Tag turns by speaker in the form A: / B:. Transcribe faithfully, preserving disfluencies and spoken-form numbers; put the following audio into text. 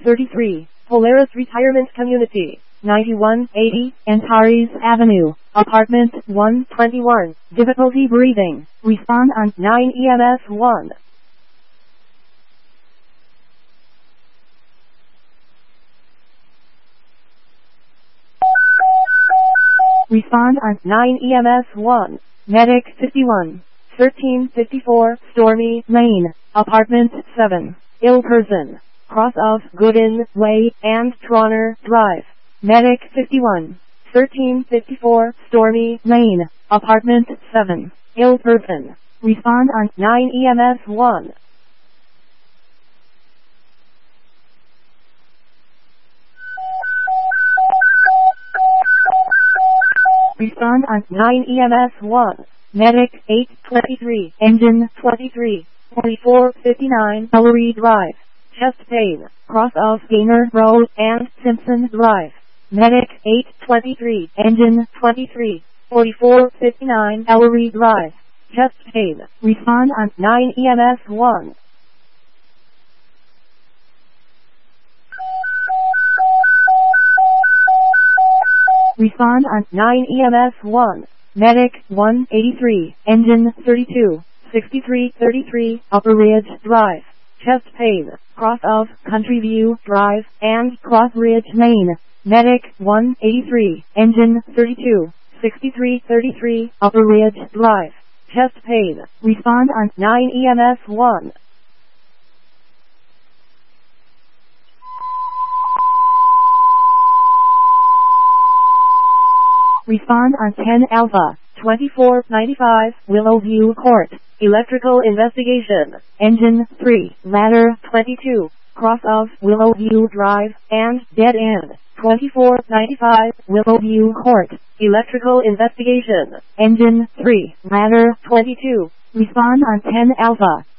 A: thirty-three, Polaris Retirement Community, ninety-one eighty, Antares Avenue, Apartment one twenty-one, difficulty breathing, respond on nine E M S one. Respond on nine E M S one. Medic fifty-one, thirteen fifty-four, Stormy Lane, Apartment seven, ill person, cross of Gooden Way and Troner Drive. Medic fifty-one, thirteen fifty-four, Stormy Lane, Apartment seven, ill person, respond on nine E M S one. Respond on nine E M S one. Medic eight twenty-three, Engine twenty-three, forty-four fifty-nine, Ellery Drive. Chest pain, cross of Gaynor Road and Simpson Drive. Medic eight twenty-three, Engine twenty-three, forty-four fifty-nine, Ellery Drive. Chest pain, respond on nine E M S one. Respond on nine E M S one. Medic one eighty-three, Engine thirty-two, sixty-three thirty-three, Upper Ridge Drive. Chest pain, cross of Country View Drive and Cross Ridge Lane. Medic one eighty-three, Engine thirty-two, sixty-three thirty-three, Upper Ridge Drive. Chest pain, respond on nine E M S one. Respond on ten Alpha, twenty-four ninety-five, Willowview Court, electrical investigation, Engine three, Ladder twenty-two, cross of Willowview Drive and dead end, twenty-four ninety-five, Willowview Court, electrical investigation, Engine three, Ladder twenty-two, respond on ten Alpha.